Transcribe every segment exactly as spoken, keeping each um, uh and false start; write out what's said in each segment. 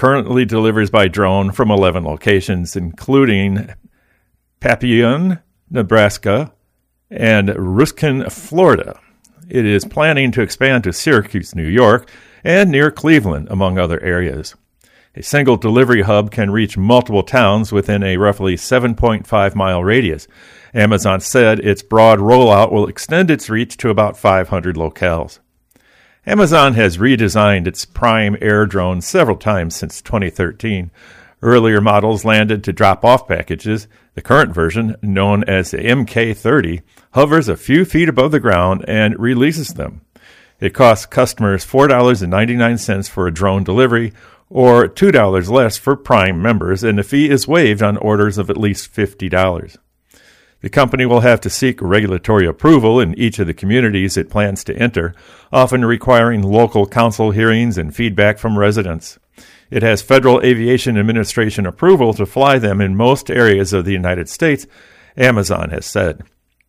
currently delivers by drone from eleven locations, including Papillion, Nebraska, and Ruskin, Florida. It is planning to expand to Syracuse, New York, and near Cleveland, among other areas. A single delivery hub can reach multiple towns within a roughly seven point five mile radius. Amazon said its broad rollout will extend its reach to about five hundred locales. Amazon has redesigned its Prime Air drone several times since twenty thirteen. Earlier models landed to drop off packages. The current version, known as the M K thirty, hovers a few feet above the ground and releases them. It costs customers four dollars and ninety-nine cents for a drone delivery, or two dollars less for Prime members, and the fee is waived on orders of at least fifty dollars. The company will have to seek regulatory approval in each of the communities it plans to enter, often requiring local council hearings and feedback from residents. It has Federal Aviation Administration approval to fly them in most areas of the United States, Amazon has said.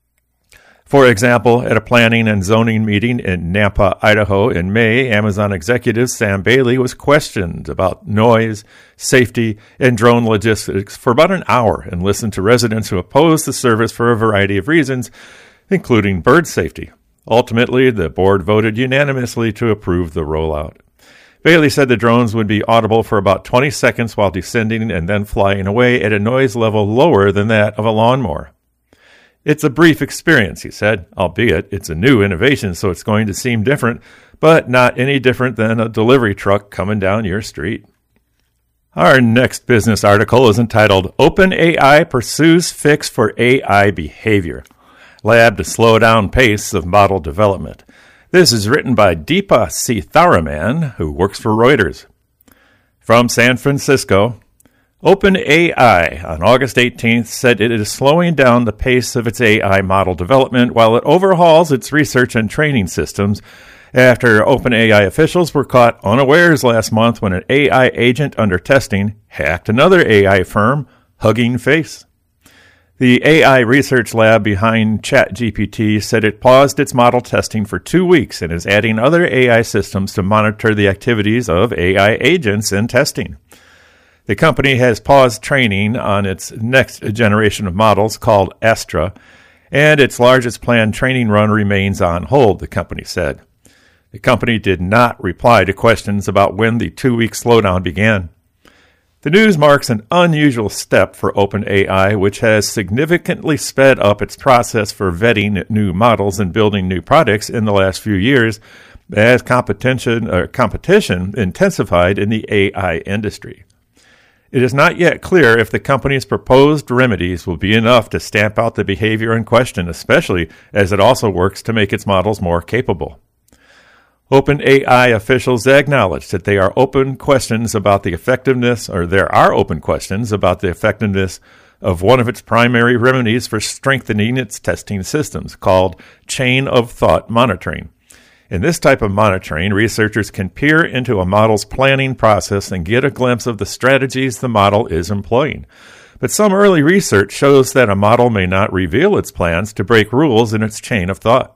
For example, at a planning and zoning meeting in Nampa, Idaho in May, Amazon executive Sam Bailey was questioned about noise, safety, and drone logistics for about an hour and listened to residents who opposed the service for a variety of reasons, including bird safety. Ultimately, the board voted unanimously to approve the rollout. Bailey said the drones would be audible for about twenty seconds while descending and then flying away at a noise level lower than that of a lawnmower. It's a brief experience, he said, albeit it's a new innovation, so it's going to seem different, but not any different than a delivery truck coming down your street. Our next business article is entitled, OpenAI Pursues Fix for A I Behavior, Lab to Slow Down Pace of Model Development. This is written by Deepa Sitharaman, who works for Reuters. From San Francisco, OpenAI on August eighteenth said it is slowing down the pace of its A I model development while it overhauls its research and training systems after OpenAI officials were caught unawares last month when an A I agent under testing hacked another A I firm, Hugging Face. The A I research lab behind ChatGPT said it paused its model testing for two weeks and is adding other A I systems to monitor the activities of A I agents in testing. The company has paused training on its next generation of models called Astra, and its largest planned training run remains on hold, the company said. The company did not reply to questions about when the two-week slowdown began. The news marks an unusual step for OpenAI, which has significantly sped up its process for vetting new models and building new products in the last few years as competition, uh, competition intensified in the A I industry. It is not yet clear if the company's proposed remedies will be enough to stamp out the behavior in question, especially as it also works to make its models more capable. OpenAI officials acknowledged that they are open questions about the effectiveness, or there are open questions about the effectiveness of one of its primary remedies for strengthening its testing systems, called chain of thought monitoring. In this type of monitoring, researchers can peer into a model's planning process and get a glimpse of the strategies the model is employing. But some early research shows that a model may not reveal its plans to break rules in its chain of thought.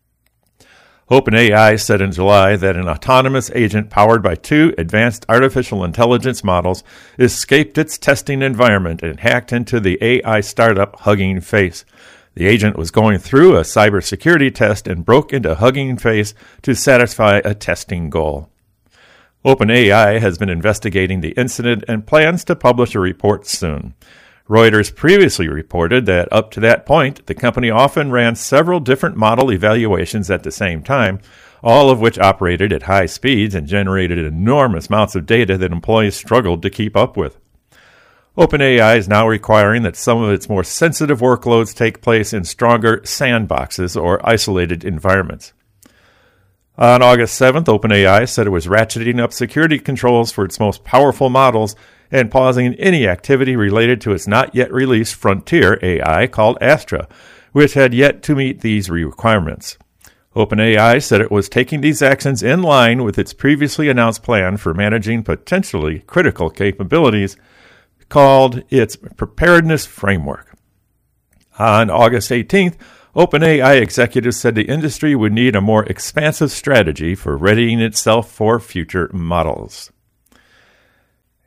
OpenAI said in July that an autonomous agent powered by two advanced artificial intelligence models escaped its testing environment and hacked into the A I startup Hugging Face. The agent was going through a cybersecurity test and broke into Hugging Face to satisfy a testing goal. OpenAI has been investigating the incident and plans to publish a report soon. Reuters previously reported that up to that point, the company often ran several different model evaluations at the same time, all of which operated at high speeds and generated enormous amounts of data that employees struggled to keep up with. OpenAI is now requiring that some of its more sensitive workloads take place in stronger sandboxes or isolated environments. On August seventh, OpenAI said it was ratcheting up security controls for its most powerful models and pausing any activity related to its not-yet-released frontier A I called Astra, which had yet to meet these requirements. OpenAI said it was taking these actions in line with its previously announced plan for managing potentially critical capabilities called its Preparedness Framework. On August eighteenth, OpenAI executives said the industry would need a more expansive strategy for readying itself for future models.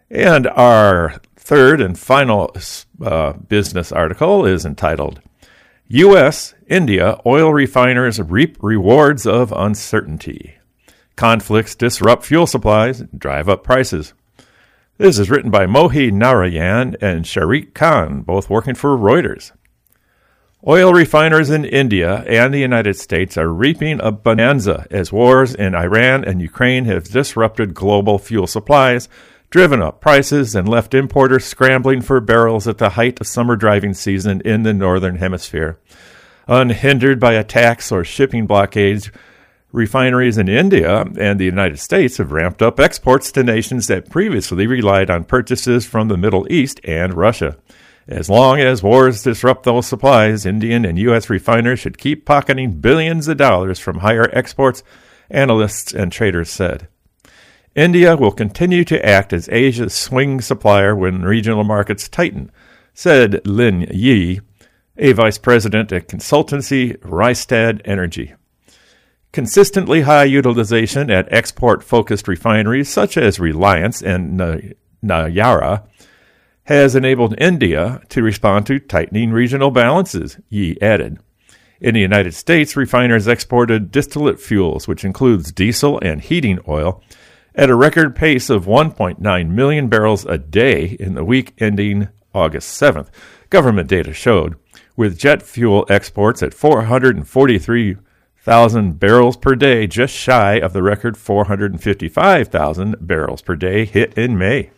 And our third and final uh, business article is entitled, U S, India, Oil Refiners Reap Rewards of Uncertainty. Conflicts disrupt fuel supplies, drive up prices. This is written by Mohi Narayan and Sharik Khan, both working for Reuters. Oil refiners in India and the United States are reaping a bonanza as wars in Iran and Ukraine have disrupted global fuel supplies, driven up prices, and left importers scrambling for barrels at the height of summer driving season in the Northern Hemisphere. Unhindered by attacks or shipping blockades, refineries in India and the United States have ramped up exports to nations that previously relied on purchases from the Middle East and Russia. As long as wars disrupt those supplies, Indian and U S refiners should keep pocketing billions of dollars from higher exports, analysts and traders said. India will continue to act as Asia's swing supplier when regional markets tighten, said Lin Yi, a vice president at consultancy Rystad Energy. Consistently high utilization at export-focused refineries such as Reliance and Nayara has enabled India to respond to tightening regional balances, Yi added. In the United States, refiners exported distillate fuels, which includes diesel and heating oil, at a record pace of one point nine million barrels a day in the week ending August seventh, government data showed, with jet fuel exports at four hundred forty-three thousand barrels per day, just shy of the record four hundred fifty-five thousand barrels per day hit in May.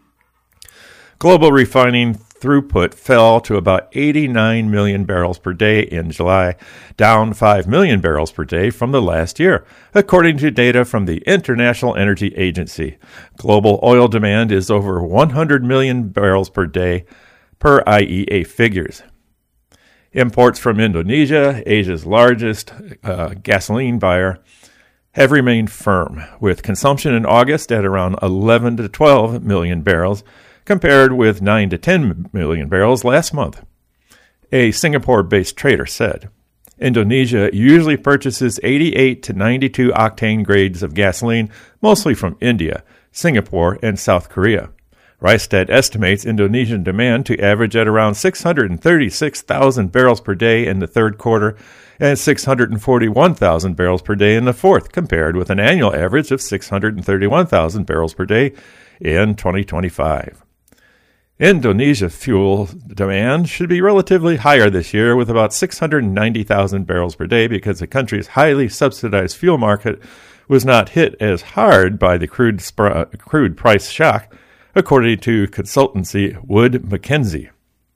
Global refining throughput fell to about eighty-nine million barrels per day in July, down five million barrels per day from the last year, according to data from the International Energy Agency. Global oil demand is over one hundred million barrels per day per I E A figures. Imports from Indonesia, Asia's largest uh, gasoline buyer, have remained firm, with consumption in August at around eleven to twelve million barrels, compared with nine to ten million barrels last month. A Singapore-based trader said, Indonesia usually purchases eighty-eight to ninety-two octane grades of gasoline, mostly from India, Singapore, and South Korea. Rystad estimates Indonesian demand to average at around six hundred thirty-six thousand barrels per day in the third quarter and six hundred forty-one thousand barrels per day in the fourth, compared with an annual average of six hundred thirty-one thousand barrels per day in twenty twenty-five. Indonesia fuel demand should be relatively higher this year, with about six hundred ninety thousand barrels per day, because the country's highly subsidized fuel market was not hit as hard by the crude, sp- crude price shock, according to consultancy Wood Mackenzie.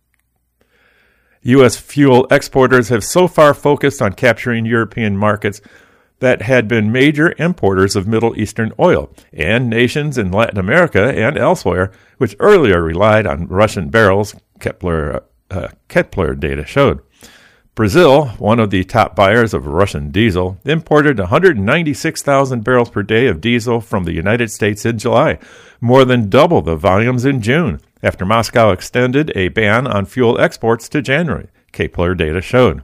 U S fuel exporters have so far focused on capturing European markets that had been major importers of Middle Eastern oil, and nations in Latin America and elsewhere, which earlier relied on Russian barrels, Kepler, uh, Kepler data showed. Brazil, one of the top buyers of Russian diesel, imported one hundred ninety-six thousand barrels per day of diesel from the United States in July, more than double the volumes in June, after Moscow extended a ban on fuel exports to January, Kepler data showed.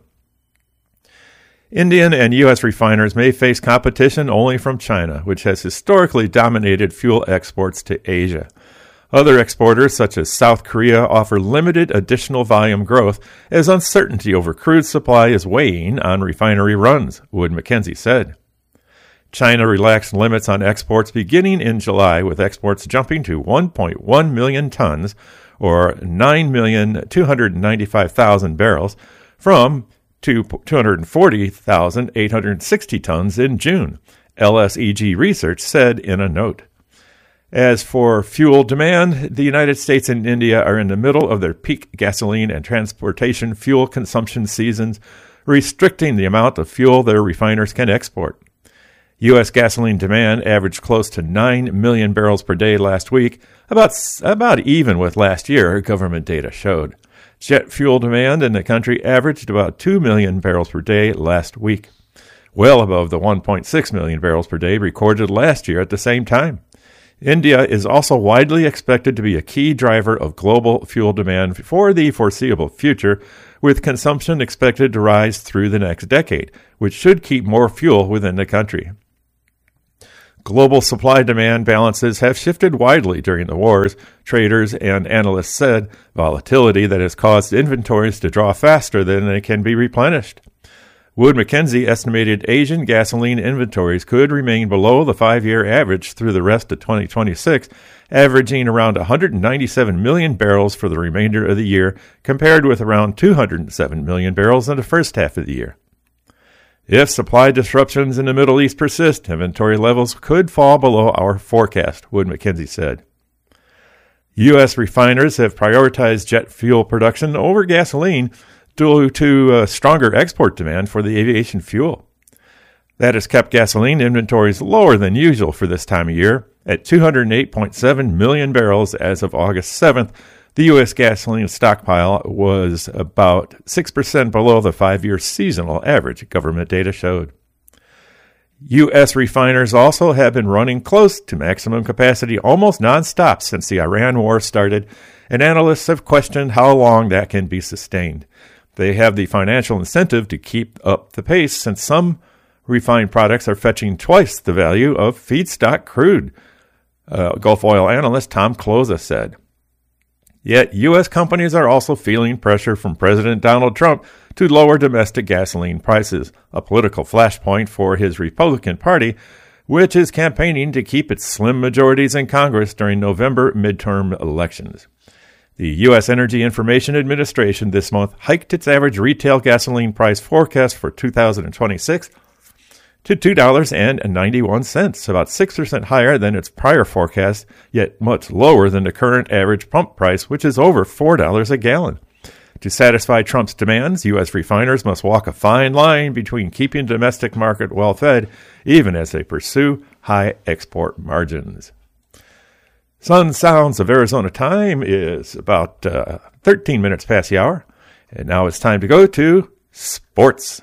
Indian and U S refiners may face competition only from China, which has historically dominated fuel exports to Asia. Other exporters, such as South Korea, offer limited additional volume growth as uncertainty over crude supply is weighing on refinery runs, Wood Mackenzie said. China relaxed limits on exports beginning in July, with exports jumping to one point one million tons, or nine million two hundred ninety-five thousand barrels, from two hundred forty thousand eight hundred sixty tons in June, L S E G Research said in a note. As for fuel demand, the United States and India are in the middle of their peak gasoline and transportation fuel consumption seasons, restricting the amount of fuel their refiners can export. U S gasoline demand averaged close to nine million barrels per day last week, about, about even with last year, government data showed. Jet fuel demand in the country averaged about two million barrels per day last week, well above the one point six million barrels per day recorded last year at the same time. India is also widely expected to be a key driver of global fuel demand for the foreseeable future, with consumption expected to rise through the next decade, which should keep more fuel within the country. Global supply-demand balances have shifted widely during the wars, traders and analysts said, volatility that has caused inventories to draw faster than they can be replenished. Wood Mackenzie estimated Asian gasoline inventories could remain below the five-year average through the rest of twenty twenty-six, averaging around one hundred ninety-seven million barrels for the remainder of the year, compared with around two hundred seven million barrels in the first half of the year. If supply disruptions in the Middle East persist, inventory levels could fall below our forecast, Wood Mackenzie said. U S refiners have prioritized jet fuel production over gasoline due to uh, stronger export demand for the aviation fuel. That has kept gasoline inventories lower than usual for this time of year, at two hundred eight point seven million barrels as of August seventh. The U S gasoline stockpile was about six percent below the five-year seasonal average, government data showed. U S refiners also have been running close to maximum capacity almost nonstop since the Iran war started, and analysts have questioned how long that can be sustained. They have the financial incentive to keep up the pace since some refined products are fetching twice the value of feedstock crude, uh, Gulf oil analyst Tom Closa said. Yet, U S companies are also feeling pressure from President Donald Trump to lower domestic gasoline prices, a political flashpoint for his Republican Party, which is campaigning to keep its slim majorities in Congress during November midterm elections. The U S Energy Information Administration this month hiked its average retail gasoline price forecast for two thousand twenty-six to two dollars and ninety-one cents, about six percent higher than its prior forecast, yet much lower than the current average pump price, which is over four dollars a gallon. To satisfy Trump's demands, U S refiners must walk a fine line between keeping the domestic market well-fed, even as they pursue high export margins. Sun Sounds of Arizona time is about uh, thirteen minutes past the hour, and now it's time to go to sports.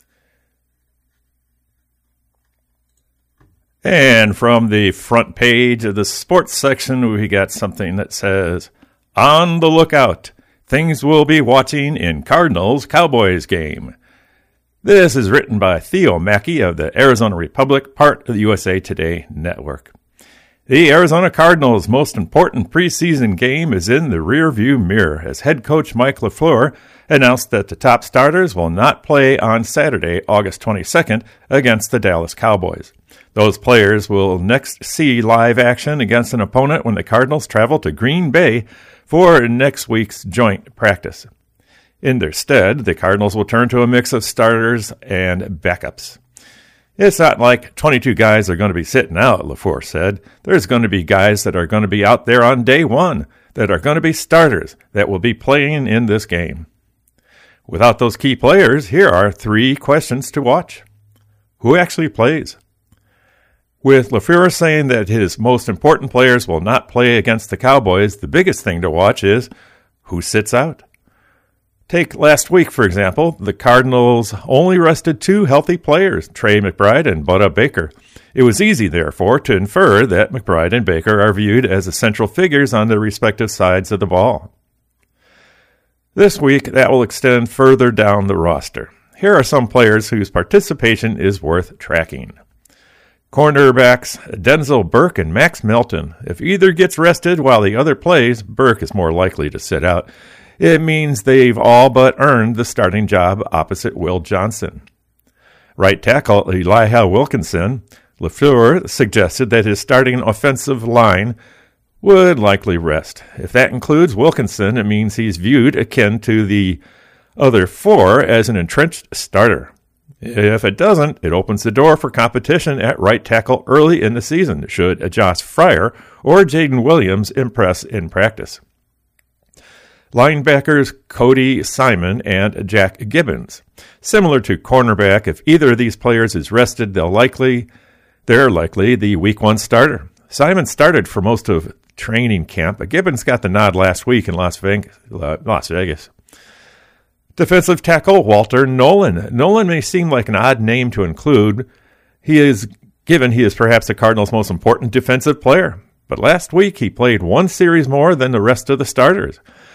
And from the front page of the sports section, we got something that says, "On the lookout, things we'll be watching in Cardinals-Cowboys game." This is written by Theo Mackey of the Arizona Republic, part of the U S A Today network. The Arizona Cardinals' most important preseason game is in the rearview mirror as head coach Mike LaFleur announced that the top starters will not play on Saturday, August twenty-second, against the Dallas Cowboys. Those players will next see live action against an opponent when the Cardinals travel to Green Bay for next week's joint practice. In their stead, the Cardinals will turn to a mix of starters and backups. It's not like twenty-two guys are going to be sitting out, LaFleur said. There's going to be guys that are going to be out there on day one, that are going to be starters, that will be playing in this game. Without those key players, here are three questions to watch. Who actually plays? With LaFleur saying that his most important players will not play against the Cowboys, the biggest thing to watch is who sits out. Take last week, for example. The Cardinals only rested two healthy players, Trey McBride and Budda Baker. It was easy, therefore, to infer that McBride and Baker are viewed as essential figures on their respective sides of the ball. This week, that will extend further down the roster. Here are some players whose participation is worth tracking. Cornerbacks Denzel Burke and Max Melton. If either gets rested while the other plays, Burke is more likely to sit out. It means they've all but earned the starting job opposite Will Johnson. Right tackle Elijah Wilkinson. LaFleur suggested that his starting offensive line would likely rest. If that includes Wilkinson, it means he's viewed akin to the other four as an entrenched starter. If it doesn't, it opens the door for competition at right tackle early in the season, should Josh Fryer or Jaden Williams impress in practice. Linebackers Cody Simon and Jack Gibbons. Similar to cornerback, if either of these players is rested, they'll likely, they're likely the week one starter. Simon started for most of training camp, but Gibbons got the nod last week in Las Vegas. Las Vegas. Defensive tackle Walter Nolan. Nolan may seem like an odd name to include. He is given he is perhaps the Cardinals' most important defensive player. But last week he played one series more than the rest of the starters.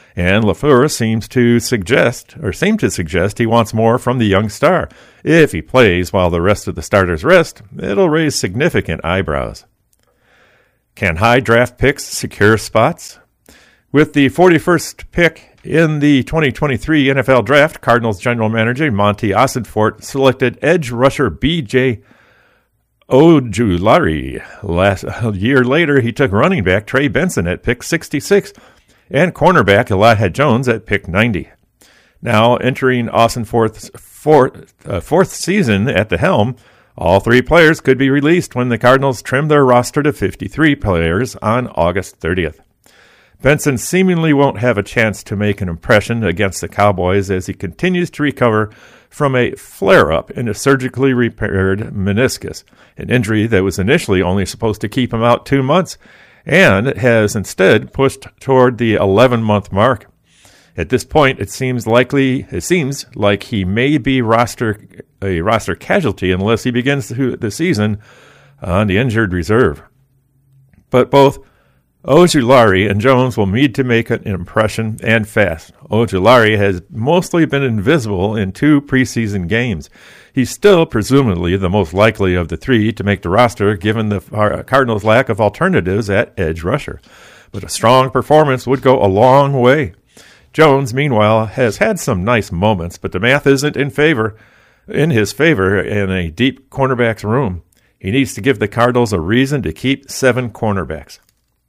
And LaFleur seems to suggest, or seem to suggest, he wants more from the young star. If he plays while the rest of the starters rest, it'll raise significant eyebrows. Can high draft picks secure spots? With the forty-first pick in the twenty twenty-three N F L Draft, Cardinals general manager Monty Ossenfort selected edge rusher B J Ojulari. Last a year later, he took running back Trey Benson at pick sixty-six and cornerback Elijah Jones at pick ninety. Now entering Ossenfort's fourth, uh, fourth season at the helm, all three players could be released when the Cardinals trim their roster to fifty-three players on August thirtieth. Benson seemingly won't have a chance to make an impression against the Cowboys as he continues to recover from a flare-up in a surgically repaired meniscus, an injury that was initially only supposed to keep him out two months and has instead pushed toward the eleven-month mark. At this point, it seems likely it seems like he may be roster a roster casualty unless he begins the season on the injured reserve. But both Ojulari and Jones will need to make an impression, and fast. Ojulari has mostly been invisible in two preseason games. He's still presumably the most likely of the three to make the roster given the Cardinals' lack of alternatives at edge rusher. But a strong performance would go a long way. Jones, meanwhile, has had some nice moments, but the math isn't in favor, in his favor in a deep cornerbacks room. He needs to give the Cardinals a reason to keep seven cornerbacks.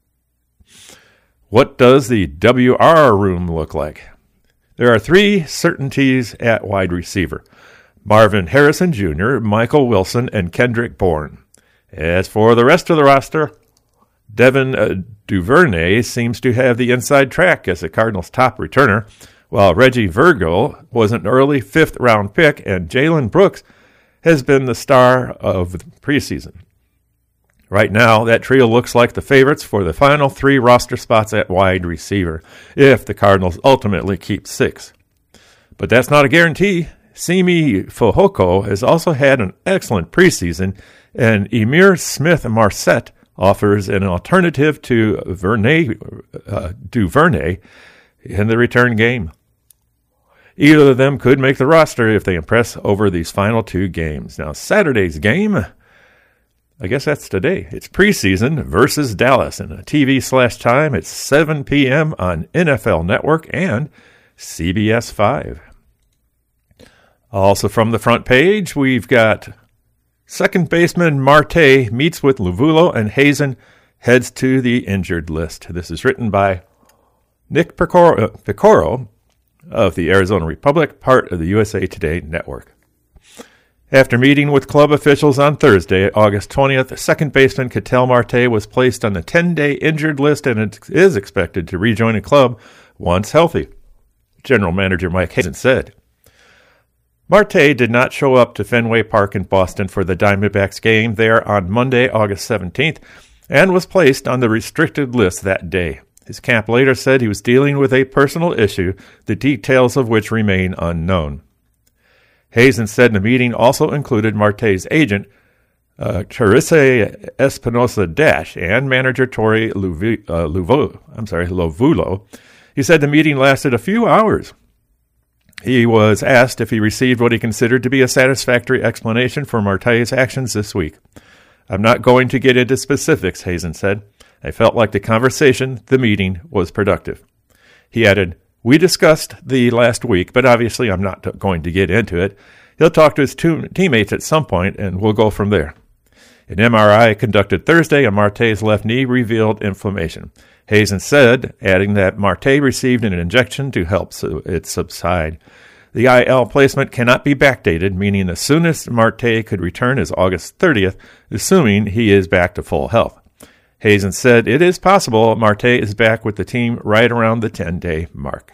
What does the W R room look like? There are three certainties at wide receiver: Marvin Harrison Junior, Michael Wilson, and Kendrick Bourne. As for the rest of the roster, Devin uh, Duvernay seems to have the inside track as the Cardinals' top returner, while Reggie Virgil was an early fifth-round pick, and Jalen Brooks has been the star of the preseason. Right now, that trio looks like the favorites for the final three roster spots at wide receiver, if the Cardinals ultimately keep six. But that's not a guarantee. Simi Fehoko has also had an excellent preseason, and Emir Smith-Marset offers an alternative to Vernay, uh, Duvernay in the return game. Either of them could make the roster if they impress over these final two games. Now, Saturday's game, I guess that's today. It's preseason versus Dallas, and a T V slash time at seven p.m. on N F L Network and C B S five. Also from the front page, we've got second baseman Marte meets with Lovulo, and Hazen heads to the injured list. This is written by Nick Picoro, Picoro of the Arizona Republic, part of the U S A Today network. After meeting with club officials on Thursday, August twentieth, second baseman Ketel Marte was placed on the ten-day injured list and is expected to rejoin the club once healthy, General Manager Mike Hazen said. Marte did not show up to Fenway Park in Boston for the Diamondbacks game there on Monday, August seventeenth, and was placed on the restricted list that day. His camp later said he was dealing with a personal issue, the details of which remain unknown. Hazen said the meeting also included Marte's agent, uh, Charisse Espinosa-Dash, and manager Tori Luvi, uh, Luvo, I'm sorry, Lovulo. He said the meeting lasted a few hours. He was asked if he received what he considered to be a satisfactory explanation for Marte's actions this week. I'm not going to get into specifics, Hazen said. I felt like the conversation, the meeting, was productive. He added, we discussed the last week, but obviously I'm not going to get into it. He'll talk to his two teammates at some point, and we'll go from there. An M R I conducted Thursday on Marte's left knee revealed inflammation. Hazen said, adding that Marte received an injection to help it subside. The I L placement cannot be backdated, meaning the soonest Marte could return is August thirtieth, assuming he is back to full health. Hazen said it is possible Marte is back with the team right around the ten-day mark.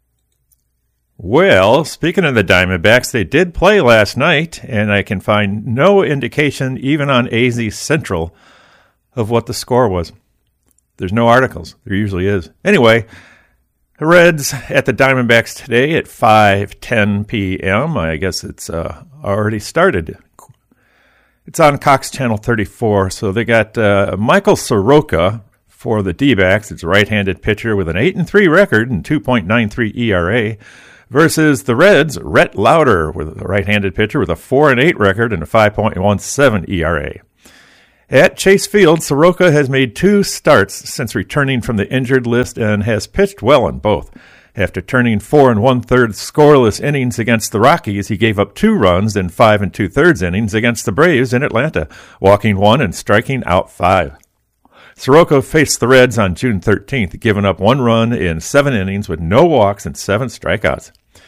Well, speaking of the Diamondbacks, they did play last night, and I can find no indication, even on A Z Central, of what the score was. There's no articles. There usually is. Anyway, the Reds at the Diamondbacks today at five ten p.m. I guess it's uh, already started. It's on Cox Channel thirty-four. So they got uh, Michael Soroka For the D-backs, it's a right-handed pitcher with an eight and three record and two point nine three E R A versus the Reds, Rhett Lauder, with a right-handed pitcher with a four and eight record and a five point one seven E R A. At Chase Field, Soroka has made two starts since returning from the injured list and has pitched well in both. After turning four and one-third scoreless innings against the Rockies, he gave up two runs in five and two-thirds innings against the Braves in Atlanta, walking one and striking out five. Soroka faced the Reds on June thirteenth, giving up one run in seven innings with no walks and seven strikeouts.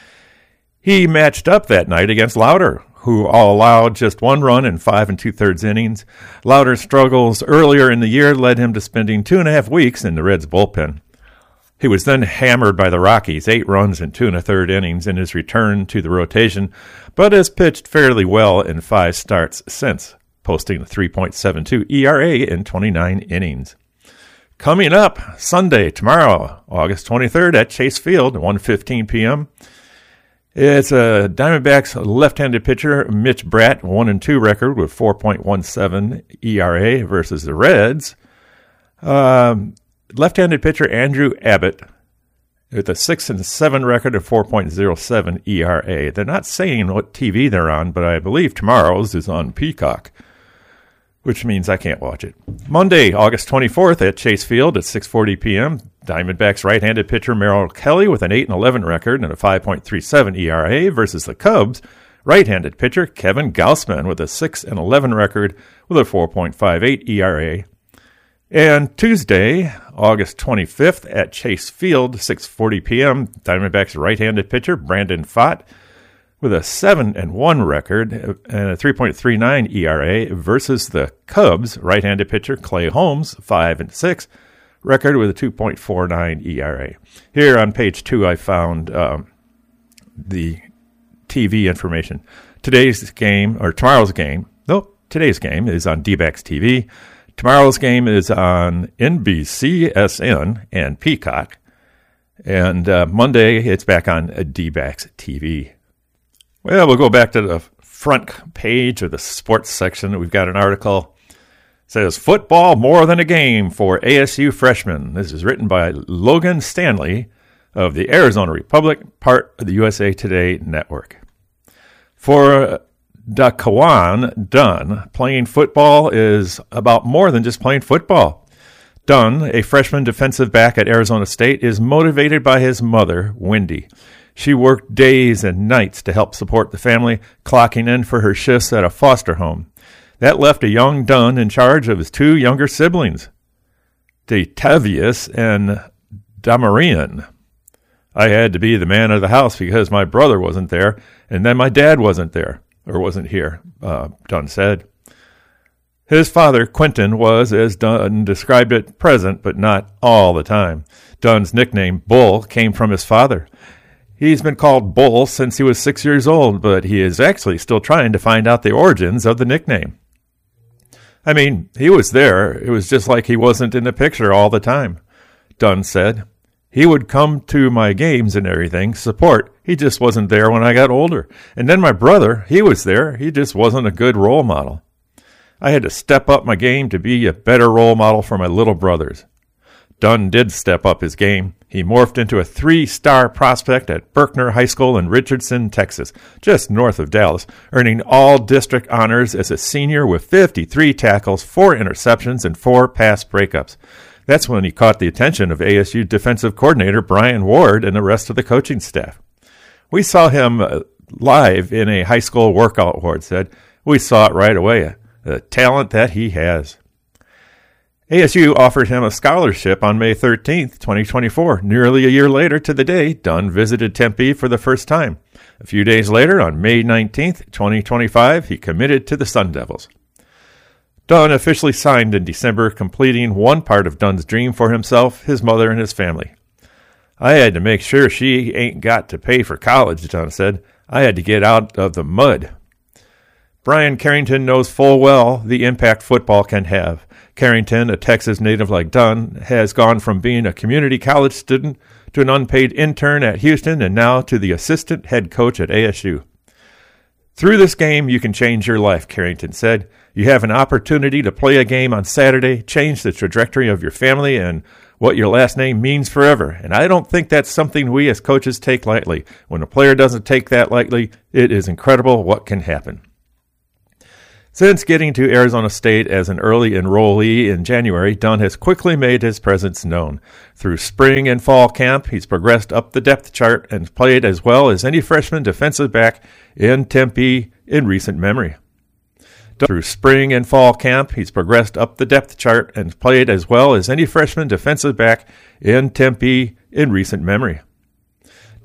He matched up that night against Lauder, who allowed just one run in five and two-thirds innings. Lauder's struggles earlier in the year led him to spending two and a half weeks in the Reds' bullpen. He was then hammered by the Rockies, eight runs in two and a third innings in his return to the rotation, but has pitched fairly well in five starts since, posting a three point seven two E R A in twenty-nine innings. Coming up Sunday, tomorrow, August twenty-third at Chase Field at one fifteen p.m., it's a Diamondbacks left-handed pitcher, Mitch Bratt, one and two record with four point one seven E R A versus the Reds. Um, left-handed pitcher Andrew Abbott with a six and seven record of four point oh seven E R A. They're not saying what T V they're on, but I believe tomorrow's is on Peacock, which means I can't watch it. Monday, August twenty-fourth at Chase Field at six forty p.m., Diamondbacks right-handed pitcher Merrill Kelly with an eight and eleven record and a five point three seven E R A versus the Cubs right-handed pitcher Kevin Gausman with a six and eleven record with a four point five eight E R A. And Tuesday, August twenty-fifth at Chase Field, six forty p.m., Diamondbacks right-handed pitcher Brandon Pfaadt with a seven and one record and a three point three nine E R A versus the Cubs right-handed pitcher Clay Holmes, five and six record with a two point four nine E R A. Here on page two, I found um, the T V information. Today's game, or tomorrow's game, no, today's game is on D-backs T V. Tomorrow's game is on N B C S N and Peacock. And uh, Monday, it's back on D-backs T V. Well, we'll go back to the front page of the sports section. We've got an article. It says, Football More Than a Game for A S U Freshmen. This is written by Logan Stanley of the Arizona Republic, part of the U S A Today network. For Daquan Dunn, playing football is about more than just playing football. Dunn, a freshman defensive back at Arizona State, is motivated by his mother, Wendy. She worked days and nights to help support the family, clocking in for her shifts at a foster home. That left a young Dunn in charge of his two younger siblings, Datavius and Damarian. I had to be the man of the house because my brother wasn't there, and then my dad wasn't there, or wasn't here, uh, Dunn said. His father, Quentin, was, as Dunn described it, present, but not all the time. Dunn's nickname, Bull, came from his father. He's been called Bull since he was six years old, but he is actually still trying to find out the origins of the nickname. I mean, he was there. It was just like he wasn't in the picture all the time, Dunn said. He would come to my games and everything, support. He just wasn't there when I got older. And then my brother, he was there. He just wasn't a good role model. I had to step up my game to be a better role model for my little brothers. Dunn did step up his game. He morphed into a three-star prospect at Berkner High School in Richardson, Texas, just north of Dallas, earning all-district honors as a senior with fifty-three tackles, four interceptions, and four pass breakups. That's when he caught the attention of A S U defensive coordinator Brian Ward and the rest of the coaching staff. We saw him uh, live in a high school workout, Ward said. We saw it right away, the talent that he has. A S U offered him a scholarship on May thirteenth, twenty twenty-four. Nearly a year later to the day, Dunn visited Tempe for the first time. A few days later, on May nineteenth, twenty twenty-five, he committed to the Sun Devils. Dunn officially signed in December, completing one part of Dunn's dream for himself, his mother, and his family. I had to make sure she ain't got to pay for college, Dunn said. I had to get out of the mud. Brian Carrington knows full well the impact football can have. Carrington, a Texas native like Dunn, has gone from being a community college student to an unpaid intern at Houston and now to the assistant head coach at A S U. Through this game, you can change your life, Carrington said. You have an opportunity to play a game on Saturday, change the trajectory of your family and what your last name means forever. And I don't think that's something we as coaches take lightly. When a player doesn't take that lightly, it is incredible what can happen. Since getting to Arizona State as an early enrollee in January, Dunn has quickly made his presence known. Through spring and fall camp, he's progressed up the depth chart and played as well as any freshman defensive back in Tempe in recent memory. Through spring and fall camp, he's progressed up the depth chart and played as well as any freshman defensive back in Tempe in recent memory.